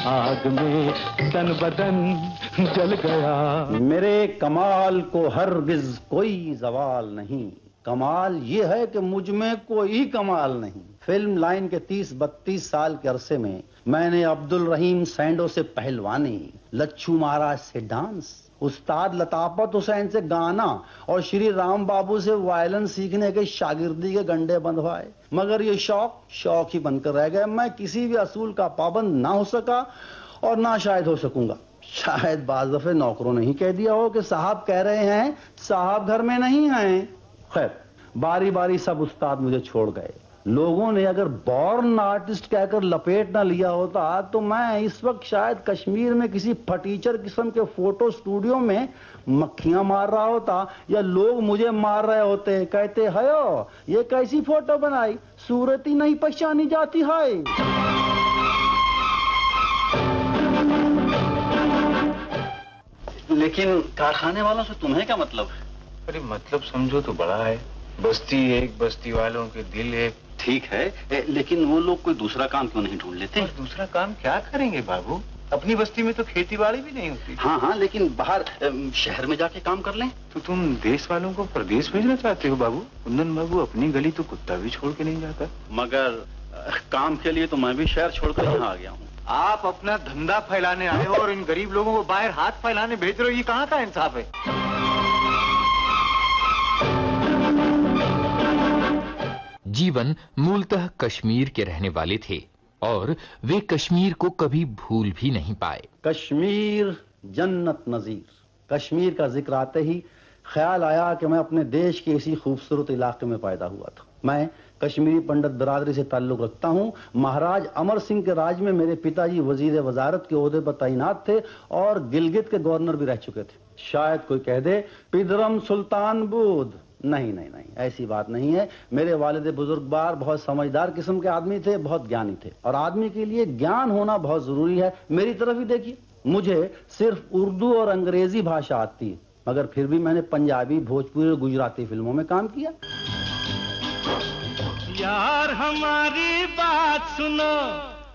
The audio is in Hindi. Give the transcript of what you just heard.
आग में तन बदन जल गया। मेरे कमाल को हरगिज कोई जवाल नहीं, कमाल ये है कि मुझ में कोई कमाल नहीं। फिल्म लाइन के 30-32 साल के अरसे में मैंने अब्दुल रहीम सैंडो से पहलवानी, लच्छू महाराज से डांस, उस्ताद लताफत हुसैन से गाना और श्री राम बाबू से वायलिन सीखने के शागिर्दी के गंडे बंधवाए, मगर ये शौक ही बनकर रह गए। मैं किसी भी असूल का पाबंद ना हो सका और ना शायद हो सकूंगा। शायद बाज़ दफे नौकरों ने ही कह दिया हो कि साहब कह रहे हैं साहब घर में नहीं हैं। खैर, बारी बारी सब उस्ताद मुझे छोड़ गए। लोगों ने अगर बॉर्न आर्टिस्ट कहकर लपेट न लिया होता तो मैं इस वक्त शायद कश्मीर में किसी फटीचर किस्म के फोटो स्टूडियो में मक्खियां मार रहा होता, या लोग मुझे मार रहे होते, कहते हयो ये कैसी फोटो बनाई, सूरत ही नहीं पहचानी जाती है। लेकिन कारखाने वालों से तुम्हें क्या मतलब है? अरे मतलब समझो तो बड़ा है, बस्ती एक, बस्ती वालों के दिल एक। ठीक है, लेकिन वो लोग कोई दूसरा काम क्यों नहीं ढूंढ लेते? और दूसरा काम क्या करेंगे बाबू, अपनी बस्ती में तो खेती बाड़ी भी नहीं होती। हाँ, लेकिन बाहर शहर में जाके काम कर लें। तो तुम देश वालों को प्रदेश भेजना चाहते हो बाबू? कुंदन बाबू, अपनी गली तो कुत्ता भी छोड़ के नहीं जाता। मगर काम के लिए तो मैं भी शहर छोड़कर यहाँ आ गया हूँ। आप अपना धंधा फैलाने आए हो और इन गरीब लोगों को बाहर हाथ फैलाने भेज रहे हो, ये कहाँ का इंसाफ है? जीवन मूलतः कश्मीर के रहने वाले थे और वे कश्मीर को कभी भूल भी नहीं पाए। कश्मीर जन्नत नजीर। कश्मीर का जिक्र आते ही ख्याल आया कि मैं अपने देश के इसी खूबसूरत इलाके में पैदा हुआ था। मैं कश्मीरी पंडित बिरादरी से ताल्लुक रखता हूँ। महाराज अमर सिंह के राज में मेरे पिताजी वजीर वजारत के ओहदे पर तैनात थे और गिलगित के गवर्नर भी रह चुके थे। शायद कोई कह दे पिदरम सुल्तान बुध। नहीं, ऐसी बात नहीं है। मेरे वालिद बुजुर्गवार बहुत समझदार किस्म के आदमी थे, बहुत ज्ञानी थे, और आदमी के लिए ज्ञान होना बहुत जरूरी है। मेरी तरफ ही देखिए, मुझे सिर्फ उर्दू और अंग्रेजी भाषा आती है, मगर फिर भी मैंने पंजाबी, भोजपुरी और गुजराती फिल्मों में काम किया। यार हमारी बात सुनो,